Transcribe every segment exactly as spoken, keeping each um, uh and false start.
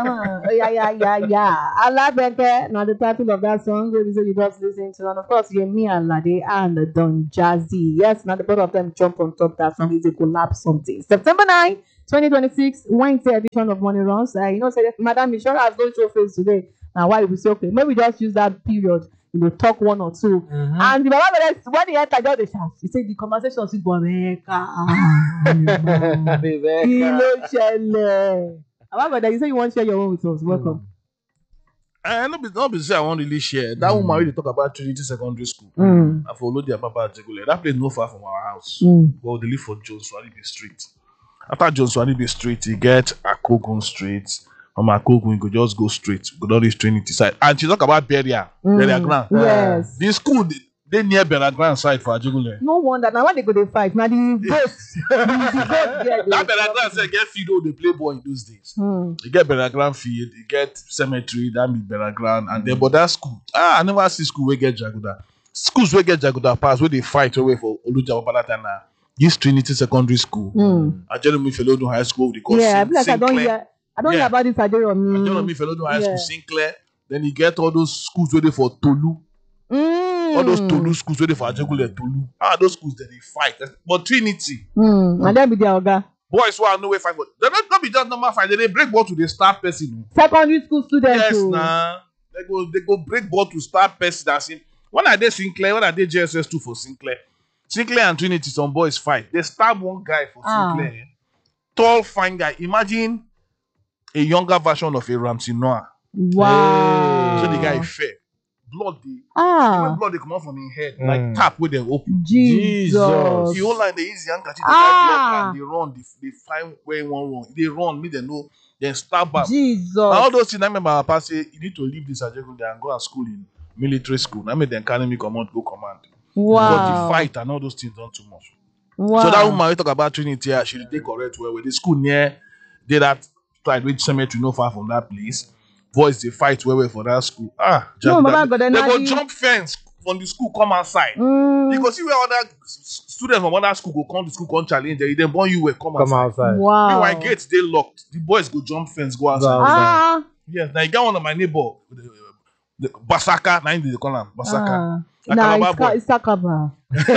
on. Yeah, yeah, yeah, yeah. Allah Beke. Now the title of that song, we say you just listen to, and of course, Yemi Alade and Don Jazzy. Yes, now the both of them jump on top that song is a collapse something. September ninth, twenty twenty-six, Wednesday edition of Money Runs. Uh, you know, say Madam Michelle has no show face today. Now why we say okay, maybe just use that period. You know, talk one or two. Mm-hmm. And the Baba when he entered, just the shout. He said the conversation with Bobeka. Bobeka. Baba, you say you want to share your own with us. Welcome. I not be not be say I won't really share. That mm. woman really talk about Trinity Secondary School. Mm. I followed their papa at Jegule. That place no far from our house. Mm. Well, they live for Jones Swanibe Street. After Jones Swanibe Street, you get Akogun Street. From Akogun, you could just go straight. Go down this Trinity side. And she talk about Beria. Mm. Beria Grand. Yes. The school, they, they near Beria Grand side for Jegule. No wonder. Now why they go to fight? Now the ghosts. That Beria Grand said get feed all the playboy in those days. Mm. You get Beria Grand feed, you get cemetery, that means Beria Grand. And then, but that school, ah, I never see school where get Jaguda. Schools where get Jaguda pass, where they fight away for Oluja Babatana. This Trinity Secondary School. Mm. I Jeremy Felodun High School, they call yeah, Sin- like I don't Sinclair. hear. I don't yeah. hear about this. I don't know. Jeremy Felodun High yeah. School, Sinclair. Then you get all those schools where they for Tolu. Mm. All those Tolu schools where they for Ajegule Tolu. Ah, those schools that they fight. But Trinity. Mm. Mm. And then be the Oga. Boys who are no way fight. They don't, don't be just normal fight. They break ball to the star person. Secondary school students. Yes, too. nah. They go, they go break ball to star person. That's it. When I did Sinclair, when I did J S S two for Sinclair, Sinclair and Trinity, some boys fight. They stab one guy for ah. Sinclair. Tall, fine guy. Imagine a younger version of a Ramsey Noah. Wow. So the guy fell. Blood, they, ah. even blood, they come out from his head. Mm. Like tap where they open. Jesus. The whole line, they use the handkerchief, they ah. blood, and they run. They, they find where you want run. They run, me they know. Then stab back. Jesus. Now, all those things, I remember our pastor say, you need to leave this Ajegule and go to school in military school. I made them carry me command, go command. Wow. But the fight and all those things done too much. Wow. So that woman we talk about Trinity, she did take correct well with the school near did that tried with cemetery no far from that place. Boys they fight well well for that school. Ah, no, that, they, they go jump fence from the school, come outside. Mm. You go see where other students from other school go come to school, come challenge. They then born you will come, come outside. outside. Wow. Meanwhile, gates they locked. The boys go jump fence, go outside. Ah. Yes, now you got one of my neighbor, the, the Basaka, now they call him Basaka. Ah. Nah, it's, ca- it's Sakaba.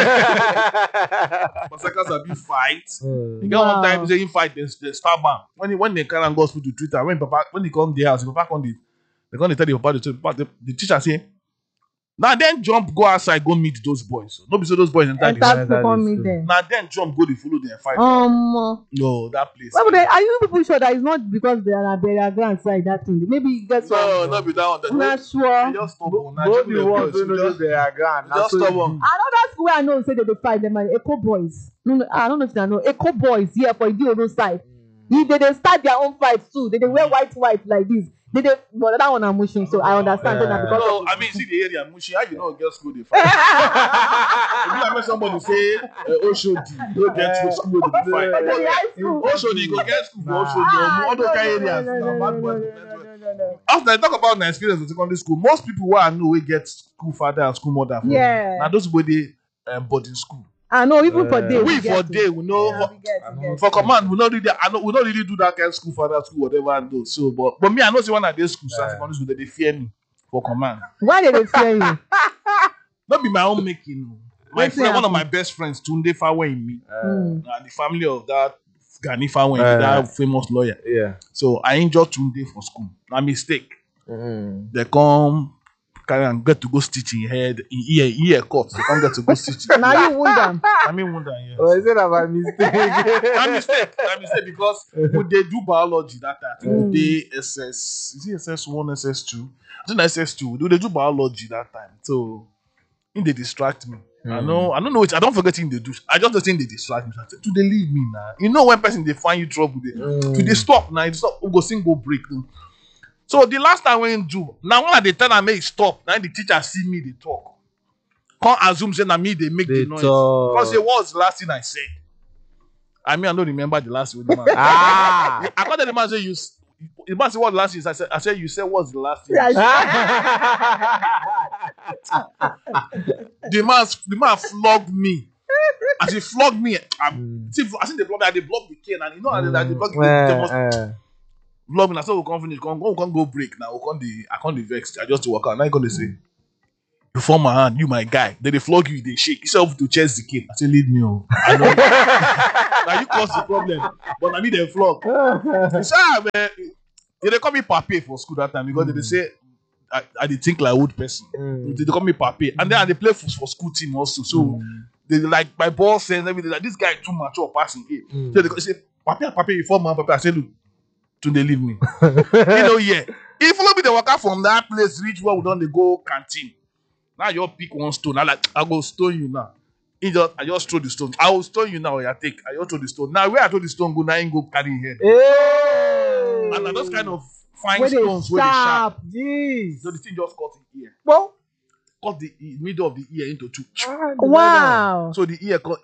Massacres a big fight. Mm. You got wow. one time they fight they, they stab him. When he, when they carry and go to Twitter, when Papa when he come to the house, Papa come the they come to tell the Papa the, the, the teacher say, now then jump go outside go meet those boys. No be so those boys enter the meet them. Now then jump go they follow them fight. Um. No, that place. Well, they, are you people sure that it's not because they are burial ground side that thing? Maybe that's no, why. No, not be that one. I'm not sure. They just stop on. Both the ones who know they are ground. Just stop on. Another school I know say that they fight them are Echo Boys. No, no, I don't know if I know Echo Boys here for the other side. Mm. They they start their own fight too. They they wear white white like this. They they but that one I'm mushing, so I understand yeah. that because no, I mean see the area mushing. How you know girls school they fight? If you have somebody say uh, Oshodi, go get to school they fight. Oshodi go get school for Oshodi. All those kind areas. After I talk about my experience in secondary school, most people who I know we get school father and school mother. Yeah. Now those boys they um, boarding school. I know even uh, for day we, we for day we know yeah, we get, we get, for command we not really I know we don't really do that kind of school father school whatever I do. So but but me I know say one of these schools yeah. secondary school they fear me for command. Why did they fear you? Not be my own making. My friend, one of my best friends, Tunde Fawe in me, uh, mm. and the family of that Gani Fawe, uh, that famous lawyer. Yeah. So I injured Tunde for school. A mistake. Mm. They come carry and get to go stitch in head, in ear, ear cut. They can't get to go stitch. Now you wound them. I mean wound them, yes. Oh, is it about mistake? That mistake. That mistake because would they do biology that time? Would they S S? Is it S S one, S S two? I think S S two. Do they do biology that time? So in they distract me. Mm. I know, I don't know which I don't forget in they do. I just think they distract me. I said, do they leave me now? You know when person they find you trouble, they mm. do they stop now? They stop, go sing, go break. So the last time we do, now when they tell them make stop, now the teacher see me, they talk. Can't assume say na me they make they the noise. Talk. Because it was the last thing I said. I mean I don't remember the last thing. Ah, I got the man say you. The man say what the last thing I said. I said you said what's the last thing. the man, the man flogged me. As he flogged me, I, mm. see, I think they blocked me. They blocked the cane, and you know, mm. they blocked the, uh, they must, uh. Vlog me, I said we can't finish. Come, we can't go break now. We can't the, I can't the vex. I just to work out. Now you gonna say, you form my hand, you my guy. Then they flog you, they shake yourself to chest the kid. I say, lead me on. I know. Now you cause the problem, but I need a flog. He say, ah, man. They, they call me pape for school that time because mm. they, they say I, I did think like old person. Mm. They, they call me pape, and then I they play for, for school team also. So mm. they like my boss saying everything like this guy too mature passing it. Mm. So they, they say, pape, pape, you form man, pape. I say, look, to they leave me. You know, yeah. If follow me, the worker from that place reach where we don't they go canteen. Now you pick one stone. I like I go stone you now. He just, I just throw the stone. I will stone you now. I take. I just throw the stone. Now where I throw the stone go, now I go carry head. Hey. And those kind of fine Where they stones where they sharp. Jeez. So the thing just cut the ear. Well, Cut the e- middle of the ear into two. ah, Wow. So the ear cut